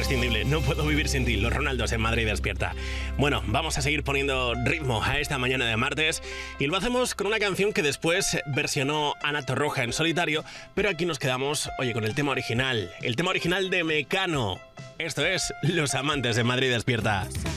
imprescindible. No puedo vivir sin ti. Los Ronaldos en Madrid Despierta. Bueno, vamos a seguir poniendo ritmo a esta mañana de martes y lo hacemos con una canción que después versionó Ana Torroja en solitario, pero aquí nos quedamos, oye, con el tema original. El tema original de Mecano. Esto es Los Amantes de Madrid Despierta.